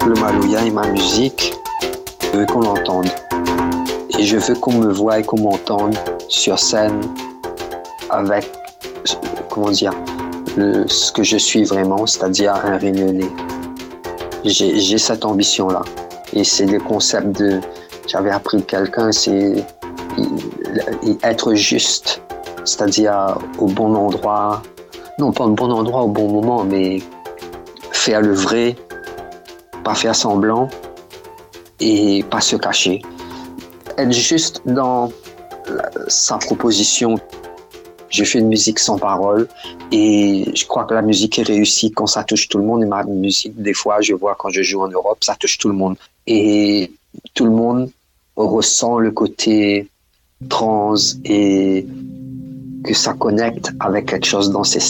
le Maloya et ma musique, je veux qu'on l'entende. Et je veux qu'on me voie et qu'on m'entende sur scène avec, comment dire, ce que je suis vraiment, c'est-à-dire un Réunionnais. J'ai cette ambition-là. Et c'est le concept de... J'avais appris de quelqu'un, c'est être juste, c'est-à-dire au bon endroit. Non, pas au bon endroit, au bon moment, mais faire le vrai, pas faire semblant et pas se cacher. Être juste dans sa proposition. Je fais une musique sans parole et je crois que la musique est réussie quand ça touche tout le monde. Et ma musique, des fois, je vois quand je joue en Europe, ça touche tout le monde. Et tout le monde ressent le côté trans et que ça connecte avec quelque chose dans ses